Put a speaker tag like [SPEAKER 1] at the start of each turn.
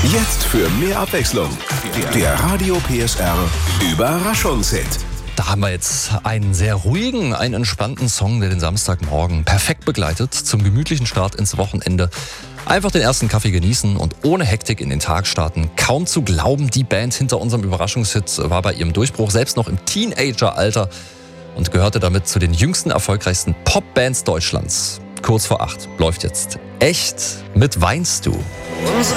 [SPEAKER 1] Jetzt für mehr Abwechslung. Der Radio PSR Überraschungshit.
[SPEAKER 2] Da haben wir jetzt einen sehr ruhigen, einen entspannten Song, der den Samstagmorgen perfekt begleitet zum gemütlichen Start ins Wochenende. Einfach den ersten Kaffee genießen und ohne Hektik in den Tag starten. Kaum zu glauben, die Band hinter unserem Überraschungshit war bei ihrem Durchbruch selbst noch im Teenageralter und gehörte damit zu den jüngsten erfolgreichsten Popbands Deutschlands. Kurz vor 8 läuft jetzt Echt mit Weinst du?